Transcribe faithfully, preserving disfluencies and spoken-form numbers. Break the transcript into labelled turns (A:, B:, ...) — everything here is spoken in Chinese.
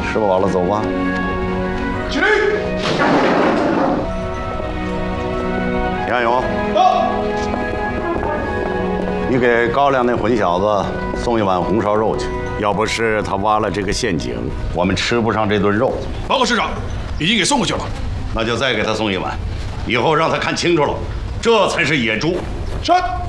A: 吃饱了走吧。
B: 起立。
A: 杨勇，
B: 到。
A: 你给高粱那混小子送一碗红烧肉去。要不是他挖了这个陷阱，我们吃不上这顿肉。
B: 报告师长，已经给送过去了。
A: 那就再给他送一碗，以后让他看清楚了，这才是野猪。
B: 是。